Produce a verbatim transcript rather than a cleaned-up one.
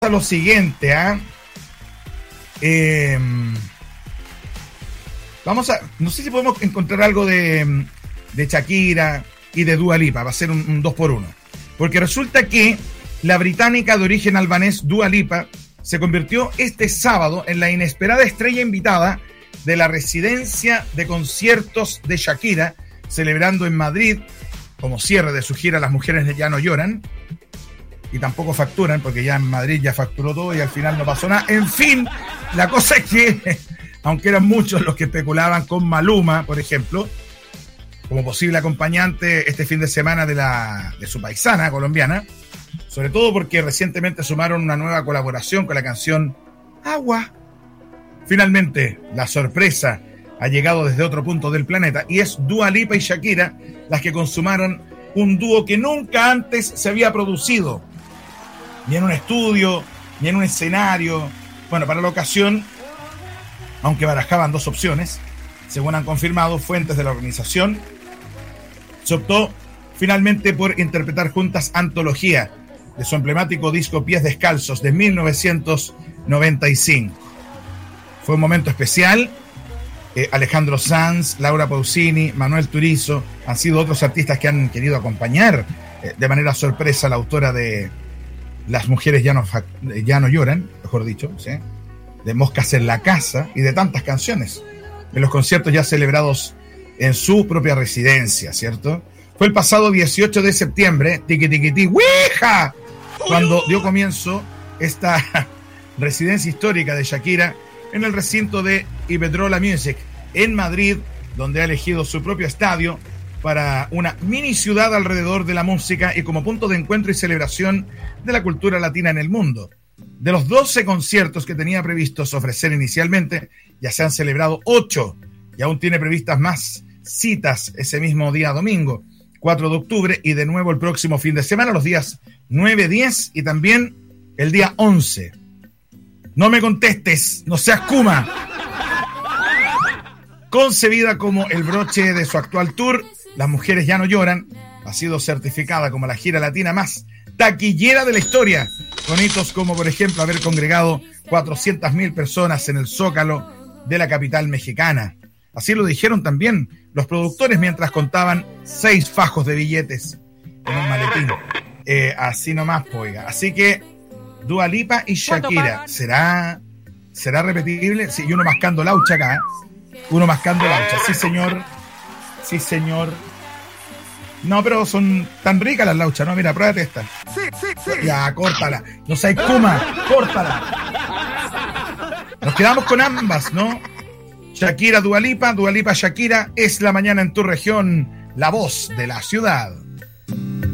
a lo siguiente, ¿ah? ¿eh? Eh, vamos a, no sé si podemos encontrar algo de, de Shakira y de Dua Lipa, va a ser un, un dos por uno, porque resulta que la británica de origen albanés Dua Lipa se convirtió este sábado en la inesperada estrella invitada de la residencia de conciertos de Shakira, celebrando en Madrid, como cierre de su gira Las Mujeres Ya No Lloran, y tampoco facturan, porque ya en Madrid ya facturó todo y al final no pasó nada. En fin, la cosa es que, aunque eran muchos los que especulaban con Maluma, por ejemplo, como posible acompañante este fin de semana de, la, de su paisana colombiana, sobre todo porque recientemente sumaron una nueva colaboración con la canción Agua. Finalmente, la sorpresa ha llegado desde otro punto del planeta y es Dua Lipa y Shakira las que consumaron un dúo que nunca antes se había producido, ni en un estudio, ni en un escenario. Bueno, para la ocasión, aunque barajaban dos opciones, según han confirmado fuentes de la organización, se optó finalmente por interpretar juntas Antología, de su emblemático disco Pies Descalzos de mil novecientos noventa y cinco. Fue un momento especial. Eh, Alejandro Sanz, Laura Pausini, Manuel Turizo han sido otros artistas que han querido acompañar eh, de manera sorpresa a la autora de Las Mujeres Ya No, ya no Lloran, mejor dicho, ¿sí? De Moscas en la Casa y de tantas canciones en los conciertos ya celebrados en su propia residencia, ¿cierto? Fue el pasado dieciocho de septiembre, tiqui tiqui tiqui, ¡ouija!, cuando dio comienzo esta residencia histórica de Shakira en el recinto de Iberdrola Music en Madrid, donde ha elegido su propio estadio para una mini ciudad alrededor de la música y como punto de encuentro y celebración de la cultura latina en el mundo. De los doce conciertos que tenía previstos ofrecer inicialmente, ya se han celebrado ocho y aún tiene previstas más citas ese mismo día domingo, cuatro de octubre, y de nuevo el próximo fin de semana, los días nueve, diez y también el día once. No me contestes, no seas Kuma. Concebida como el broche de su actual tour, Las Mujeres Ya No Lloran ha sido certificada como la gira latina más taquillera de la historia, con hitos como, por ejemplo, haber congregado cuatrocientas mil personas en el Zócalo de la capital mexicana. Así lo dijeron también los productores mientras contaban seis fajos de billetes en un maletín. Eh, así nomás, oiga. Así que Dua Lipa y Shakira, ¿será, será repetible? Sí, y uno mascando laucha acá, ¿eh? Uno mascando laucha, sí señor, sí señor. No, pero son tan ricas las lauchas, ¿no? Mira, pruébate esta. Sí, sí, sí. Ya, córtala. No seas Kuma, córtala. Nos quedamos con ambas, ¿no? Shakira, Dua Lipa, Dua Lipa, Shakira, es la mañana en tu región, la voz de la ciudad.